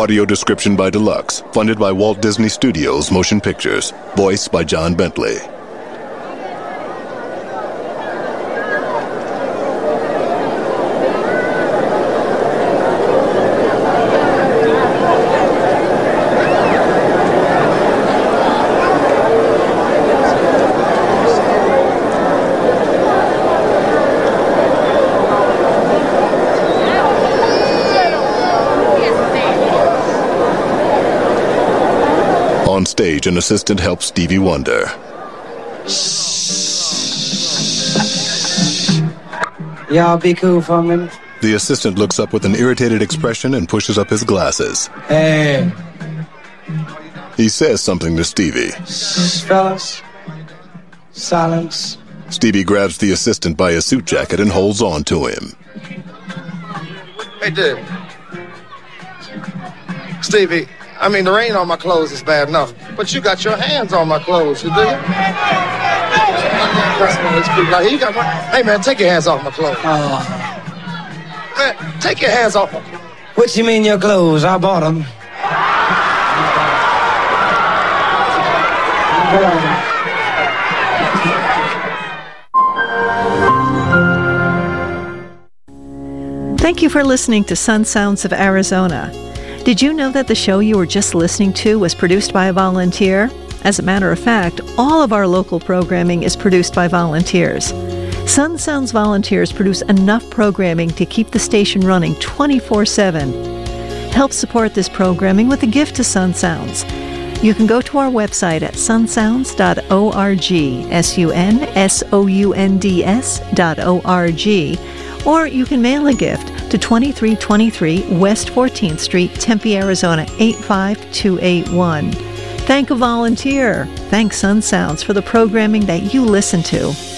Audio description by Deluxe. Funded by Walt Disney Studios Motion Pictures. Voiced by John Bentley. On stage, an assistant helps Stevie Wonder. Y'all be cool for a minute. The assistant looks up with an irritated expression and pushes up his glasses. Hey. He says something to Stevie. Fellas, silence. Stevie grabs the assistant by his suit jacket and holds on to him. Hey, dude. Stevie, I mean, the rain on my clothes is bad enough, but you got your hands on my clothes, you do? Hey, man, take your hands off my clothes. Man, take your hands off them. What you mean your clothes? I bought them. Thank you for listening to Sun Sounds of Arizona. Did you know that the show you were just listening to was produced by a volunteer? As a matter of fact, all of our local programming is produced by volunteers. Sun Sounds volunteers produce enough programming to keep the station running 24/7. Help support this programming with a gift to Sun Sounds. You can go to our website at sunsounds.org, sunsounds.org, or you can mail a gift to 2323 West 14th Street, Tempe, Arizona 85281. Thank a volunteer. Thank Sun Sounds for the programming that you listen to.